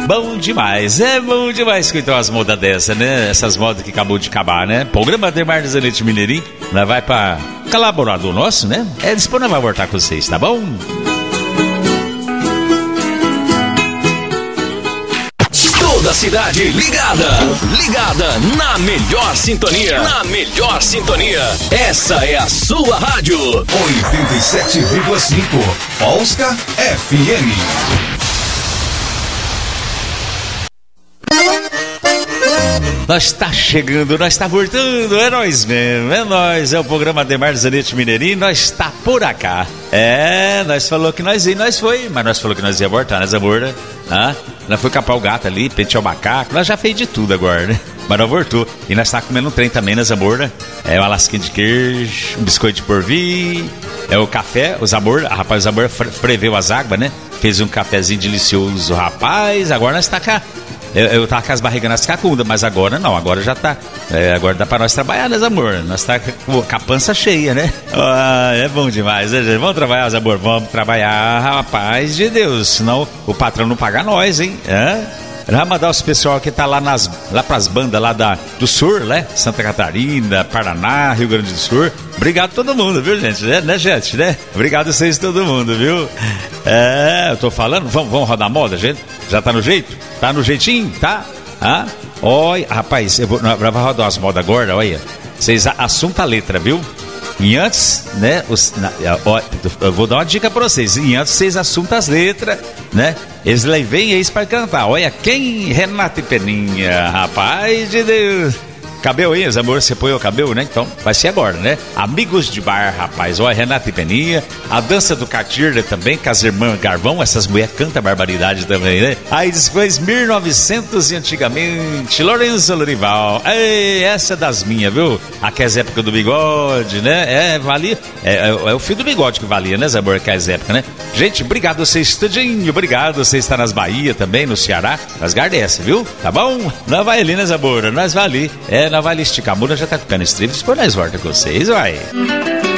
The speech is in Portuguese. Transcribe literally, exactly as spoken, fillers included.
bom demais, é bom demais escutar umas modas dessa, né? Essas modas que acabou de acabar, né? Programa Ademar da Zanetti Mineirinho, nós vai pra colaborador nosso, né? É, depois nós vamos voltar com vocês, tá bom? Toda a cidade ligada, ligada na melhor sintonia, na melhor sintonia. Essa é a sua rádio. oitenta e sete vírgula cinco, Polska F M. Nós está chegando, nós está voltando, é nós mesmo, é nós, é o programa Ademar Zanetti Mineirinho, nós está por acá. É, nós falou que nós ia, nós foi, mas nós falou que nós ia voltar, né, Zamorda? Ah, nós foi capar o gato ali, pentear o macaco, nós já fez de tudo agora, né? Mas nós voltou. E nós está comendo um trem também, né, Zamorda? É uma lasquinha de queijo, um biscoito de porvir, é o café, o Zamorda, rapaz, o Zamorda preveu as águas, né? Fez um cafezinho delicioso, rapaz, agora nós está cá. Eu, eu tava com as barrigas nas cacundas, mas agora não, agora já tá. É, agora dá pra nós trabalhar, né, amor? Nós tá com, com a pança cheia, né? Ah, é bom demais, né, gente? Vamos trabalhar, amor? Vamos trabalhar, rapaz de Deus. Senão o patrão não paga nós, hein? É? Vai mandar os pessoal que tá lá, nas, lá pras bandas lá da, do Sul, né? Santa Catarina, Paraná, Rio Grande do Sul. Obrigado a todo mundo, viu, gente? Né, né gente? Né? Obrigado a vocês, todo mundo, viu? É, eu tô falando, vamos, vamos rodar moda, gente? Já tá no jeito? Tá no jeitinho? Tá? Ah? Olha, rapaz, eu vou, eu vou rodar umas modas agora, olha. Vocês assuntam a letra, viu? E antes, né, os, na, ó, eu vou dar uma dica pra vocês. E antes vocês assuntam as letras, né? Eles levem eles pra cantar. Olha, quem? Renato e Peninha, rapaz de Deus. Cabelo aí, amor, você põe o cabelo, né? Então, vai ser agora, né? Amigos de bar, rapaz. Olha, Renato e Peninha. A dança do Catirda também, com as irmãs Garvão. Essas mulheres cantam barbaridade também, né? Aí depois, mil e novecentos e antigamente, Lourenço Lorival. Ei, essa é das minhas, viu? Aquelas épocas do bigode, né? É, valia. É, é, é o fio do bigode que valia, né, Zamor? Aquelas épocas, né? Gente, obrigado vocês, tudinho. Obrigado você estar nas Bahia também, no Ceará. Nós gardece, viu? Tá bom? Nós vai ali, né, Zamor? Nós vai ali. É, nós vai ali esticar a mula, já tá com o pé no estribo. Depois nós volta com vocês, vai.